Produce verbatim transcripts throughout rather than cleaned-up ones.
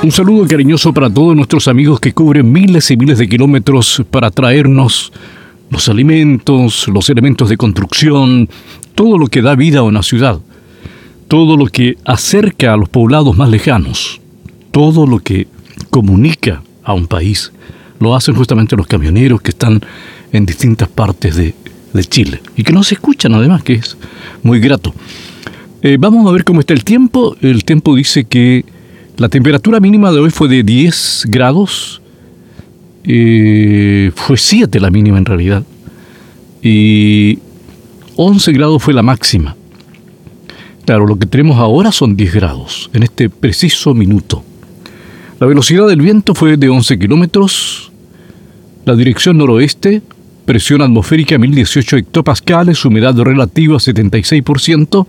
Un saludo cariñoso para todos nuestros amigos que cubren miles y miles de kilómetros para traernos los alimentos, los elementos de construcción, todo lo que da vida a una ciudad, todo lo que acerca a los poblados más lejanos, todo lo que comunica a un país. Lo hacen justamente los camioneros que están en distintas partes de, de Chile y que no se escuchan además, que es muy grato. Eh, vamos a ver cómo está el tiempo. El tiempo dice que la temperatura mínima de hoy fue de diez grados, eh, fue siete la mínima en realidad, y once grados fue la máxima. Claro, lo que tenemos ahora son diez grados, en este preciso minuto. La velocidad del viento fue de once kilómetros, la dirección noroeste, presión atmosférica mil dieciocho hectopascales, humedad relativa setenta y seis por ciento,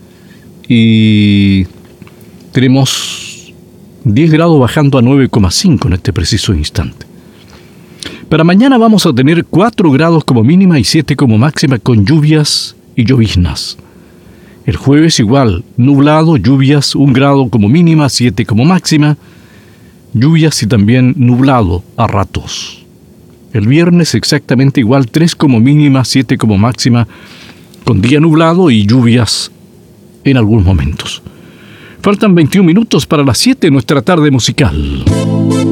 y tenemos diez grados bajando a nueve coma cinco en este preciso instante. Para mañana vamos a tener cuatro grados como mínima y siete como máxima, con lluvias y lloviznas. El jueves igual, nublado, lluvias, un grado como mínima, siete como máxima, lluvias y también nublado a ratos. El viernes exactamente igual, tres como mínima, siete como máxima, con día nublado y lluvias en algunos momentos. Faltan veintiún minutos para las siete, nuestra tarde musical.